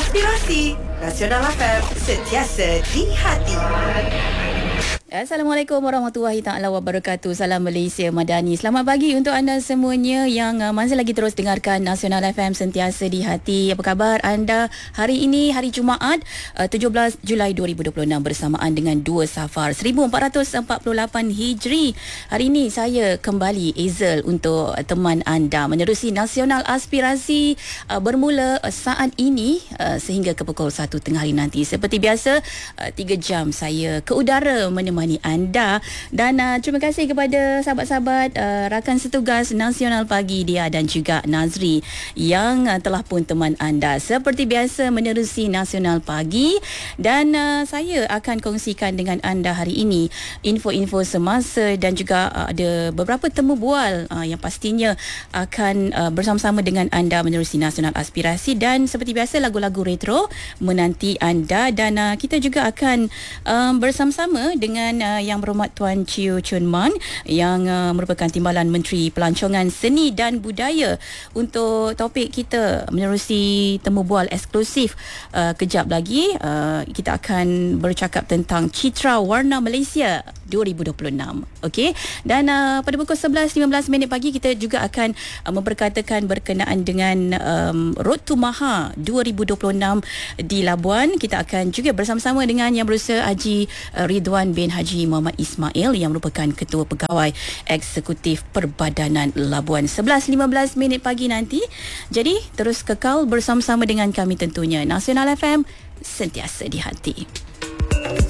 Aspirasi Nasional FM sentiasa di hati. Assalamualaikum warahmatullahi taala wabarakatuh. Salam Malaysia Madani. Selamat pagi untuk anda semuanya yang masih lagi terus dengarkan Nasional FM sentiasa di hati. Apa khabar anda hari ini, hari Jumaat 17 Julai 2026 bersamaan dengan 2 Safar 1448 Hijri. Hari ini saya kembali Ezel untuk teman anda menerusi Nasional Aspirasi bermula saat ini sehingga ke pukul 1 tengah hari nanti. Seperti biasa 3 jam saya ke udara menemani anda dan terima kasih kepada sahabat-sahabat rakan setugas Nasional Pagi Dia dan juga Nazri yang telah pun teman anda seperti biasa menerusi Nasional Pagi dan saya akan kongsikan dengan anda hari ini info-info semasa dan juga ada beberapa temu bual yang pastinya akan bersama-sama dengan anda menerusi Nasional Aspirasi dan seperti biasa lagu-lagu retro menanti anda dan kita juga akan bersama-sama dengan yang berhormat Tuan Chew Chun Man yang merupakan Timbalan Menteri Pelancongan Seni dan Budaya untuk topik kita menerusi temu bual eksklusif. Kejap lagi kita akan bercakap tentang Citra Warna Malaysia 2026. Okey. Dan pada pukul 11.15 pagi kita juga akan memperkatakan berkenaan dengan Road to Maha 2026 di Labuan. Kita akan juga bersama-sama dengan Yang Berusaha Haji Ridwan bin Haji Muhammad Ismail yang merupakan Ketua Pegawai Eksekutif Perbadanan Labuan. 11.15 pagi nanti. Jadi terus kekal bersama-sama dengan kami tentunya. Nasional FM sentiasa di hati.